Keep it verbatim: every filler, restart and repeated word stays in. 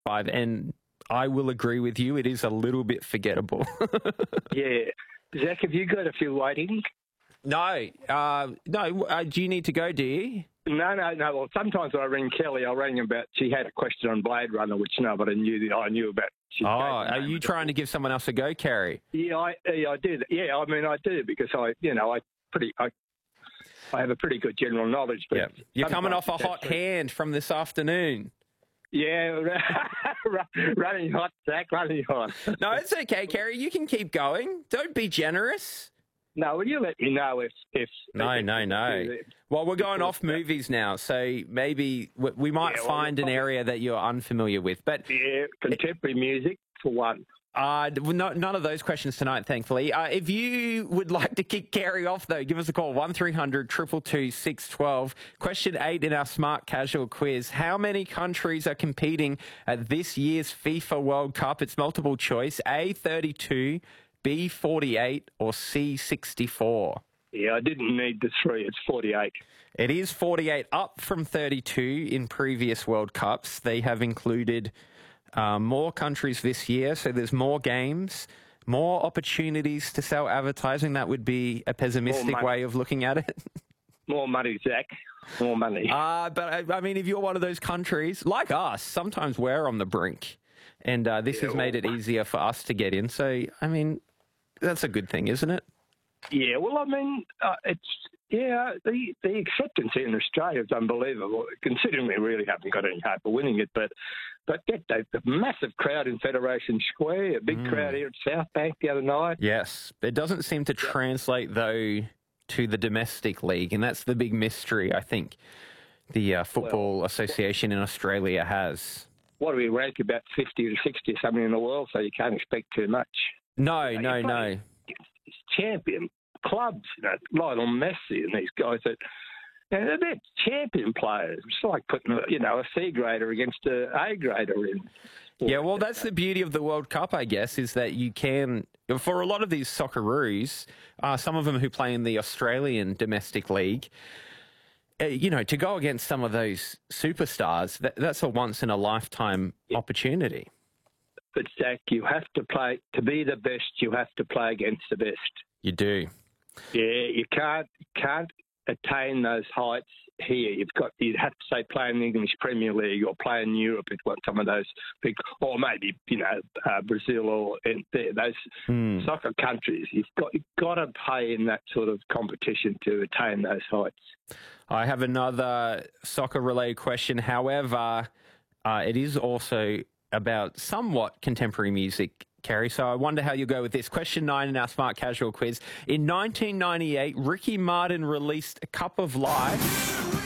Five, and I will agree with you. It is a little bit forgettable. Yeah. Zach, have you got a few waiting? No, uh, no. Uh, do you need to go? Do you? No, no, no. Well, sometimes I ring Kelly. I rang about. She had a question on Blade Runner, which nobody knew. I knew about. She Oh, are you trying to give someone else a go, Kerry? Yeah, I, yeah, I do. Yeah, I mean, I do because I, you know, I pretty, I, I have a pretty good general knowledge. But yeah, you're coming off a hot hand from this afternoon. Yeah, running hot, Zach, running hot. No, it's okay, Kerry. You can keep going. Don't be generous. No, will you let me know if... if no, if, no, no. Well, we're going off movies now, so maybe we might yeah, well, find an area that you're unfamiliar with. But yeah, contemporary music, for one. Uh, no, none of those questions tonight, thankfully. Uh, if you would like to kick Kerry off, though, give us a call, one three hundred two two two six one two. Question eight in our Smart Casual quiz. How many countries are competing at this year's FIFA World Cup? It's multiple choice. A, thirty-two, B, forty-eight, or C, sixty-four? Yeah, I didn't need the three. It's forty-eight. It is forty-eight, up from thirty-two in previous World Cups. They have included uh, more countries this year, so there's more games, more opportunities to sell advertising. That would be a pessimistic way of looking at it. More money, Zach. More money. Uh, but, I mean, if you're one of those countries, like us, sometimes we're on the brink, and uh, this yeah, has made it easier for us to get in. So, I mean, that's a good thing, isn't it? Yeah, well, I mean, uh, it's, yeah, the, the acceptance here in Australia is unbelievable, considering we really haven't got any hope of winning it. But but get the, the massive crowd in Federation Square, a big mm. crowd here at South Bank the other night. Yes, it doesn't seem to translate, though, to the domestic league, and that's the big mystery, I think, the uh, Football well, Association in Australia has. What do we rank, about fifty or sixty or something in the world, so you can't expect too much. No, you know, no, no. Champion clubs, you know, Lionel Messi and these guys that, you know, they're champion players. It's like putting, you know, a C grader against a A grader in. Yeah, well, that's the beauty of the World Cup, I guess, is that you can, for a lot of these Socceroos, uh, some of them who play in the Australian domestic league, uh, you know, to go against some of those superstars, that, that's a once-in-a-lifetime yeah. opportunity. But, Zach, you have to play, to be the best, you have to play against the best. You do. Yeah, you can't can't attain those heights here. You've got you'd have to say play in the English Premier League or play in Europe if what some of those big, or maybe you know uh, Brazil or in there, those hmm. soccer countries. You've got you've got to play in that sort of competition to attain those heights. I have another soccer related question. However, uh, it is also about somewhat contemporary music, Kerry, so I wonder how you go with this. Question nine in our Smart Casual quiz. In nineteen ninety-eight, Ricky Martin released A Cup of Life.